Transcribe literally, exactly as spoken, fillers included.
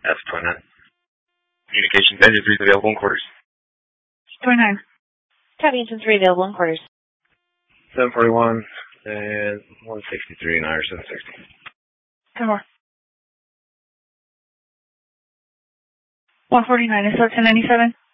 F twenty-nine. Communications engine three available in quarters. twenty-nine. Copy, engine three available in quarters. seven forty-one and one sixty-three and I R seven sixty. ten more. one forty-nine, is that ten ninety-seven?